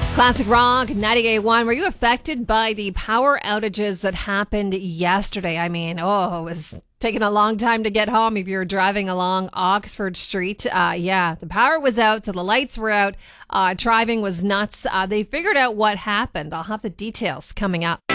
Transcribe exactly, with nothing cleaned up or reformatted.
Classic Rock ninety-eight point one. Were you affected by the power outages that happened yesterday? I mean, oh, it was taking a long time to get home if you're driving along Oxford Street. Uh, yeah, the power was out, so the lights were out. Uh, driving was nuts. Uh, they figured out what happened. I'll have the details coming up.